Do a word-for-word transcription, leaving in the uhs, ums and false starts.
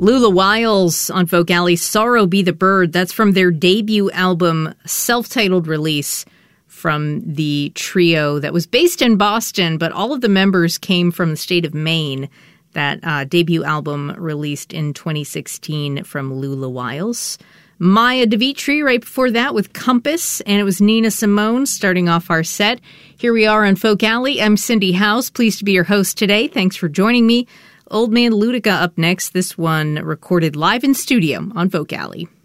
Lula Wiles on Folk Alley, Sorrow Be the Bird. That's from their debut album, self-titled release from the trio that was based in Boston, but all of the members came from the state of Maine. That uh, debut album released in twenty sixteen from Lula Wiles. Maya DeVitri right before that with Compass, and it was Nina Simone starting off our set. Here we are on Folk Alley. I'm Cindy House, pleased to be your host today. Thanks for joining me. Old Man Ludica up next, this one recorded live in studio on Folk Alley.